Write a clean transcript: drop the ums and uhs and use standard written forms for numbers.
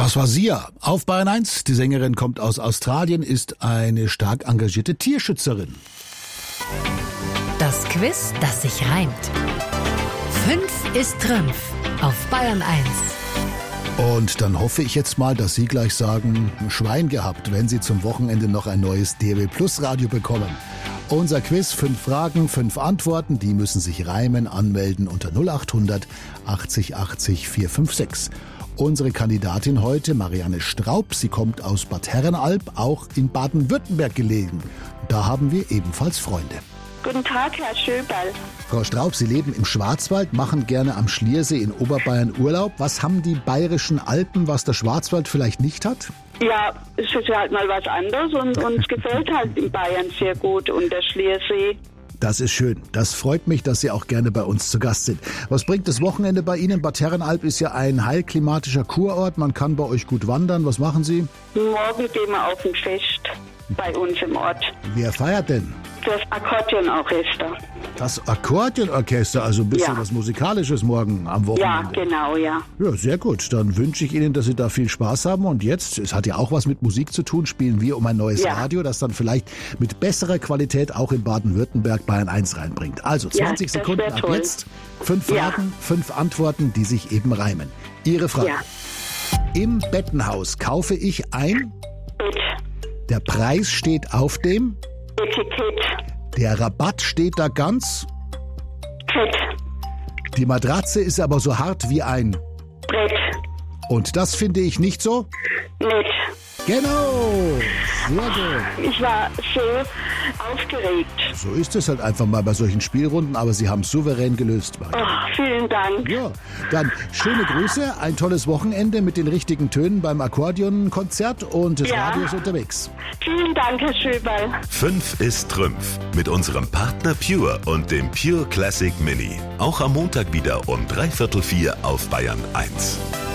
Das war Sia auf Bayern 1. Die Sängerin kommt aus Australien, ist eine stark engagierte Tierschützerin. Das Quiz, das sich reimt. 5 ist Trümpf auf Bayern 1. Und dann hoffe ich jetzt mal, dass Sie gleich sagen, Schwein gehabt, wenn Sie zum Wochenende noch ein neues DAB Plus Radio bekommen. Unser Quiz, 5 Fragen, 5 Antworten, die müssen sich reimen, anmelden unter 0800 80 80 456. Unsere Kandidatin heute, Marianne Straub, sie kommt aus Bad Herrenalb, auch in Baden-Württemberg gelegen. Da haben wir ebenfalls Freunde. Guten Tag, Herr Schöberl. Frau Straub, Sie leben im Schwarzwald, machen gerne am Schliersee in Oberbayern Urlaub. Was haben die bayerischen Alpen, was der Schwarzwald vielleicht nicht hat? Ja, es ist halt mal was anderes und uns gefällt halt in Bayern sehr gut und der Schliersee. Das ist schön. Das freut mich, dass Sie auch gerne bei uns zu Gast sind. Was bringt das Wochenende bei Ihnen? Bad Herrenalb ist ja ein heilklimatischer Kurort. Man kann bei euch gut wandern. Was machen Sie? Morgen gehen wir auf ein Fest bei uns im Ort. Wer feiert denn? Das Akkordeonorchester. Das Akkordeonorchester, also ein bisschen was Musikalisches morgen am Wochenende. Ja, genau, ja. Ja, sehr gut. Dann wünsche ich Ihnen, dass Sie da viel Spaß haben. Und jetzt, es hat ja auch was mit Musik zu tun, spielen wir um ein neues Radio, das dann vielleicht mit besserer Qualität auch in Baden-Württemberg Bayern 1 reinbringt. Also 20 Sekunden ab toll. jetzt. 5 Fragen, 5 Antworten, die sich eben reimen. Ihre Frage. Ja. Im Bettenhaus kaufe ich ein... Bett. Der Preis steht auf dem... Etikett. Der Rabatt steht da ganz... Fett. Die Matratze ist aber so hart wie ein... Brett. Und das finde ich nicht so... Nett. Genau! Sehr gut. Ich war so aufgeregt. So ist es halt einfach mal bei solchen Spielrunden, aber Sie haben es souverän gelöst, Maria. Oh, vielen Dank. Ja, dann schöne Grüße, ein tolles Wochenende mit den richtigen Tönen beim Akkordeonkonzert und das Radio ist unterwegs. Vielen Dank, Herr Schöberl. 5 ist Trümpf mit unserem Partner Pure und dem Pure Classic Mini. Auch am Montag wieder um 3/4 auf Bayern 1.